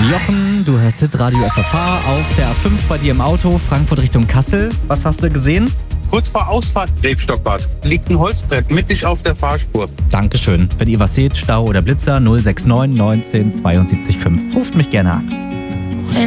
Jochen, du hörst Hitradio FFH auf der A5 bei dir im Auto, Frankfurt Richtung Kassel. Was hast du gesehen? Kurz vor Ausfahrt Rebstockbad liegt ein Holzbrett mittig auf der Fahrspur. Dankeschön. Wenn ihr was seht, Stau oder Blitzer 069 19 72 5. Ruft mich gerne an.